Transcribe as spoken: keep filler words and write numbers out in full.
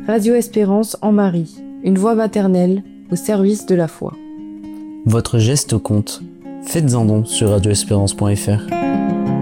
Radio Espérance en Marie, une voix maternelle au service de la foi. Votre geste compte. Faites un don sur radio espérance point f r.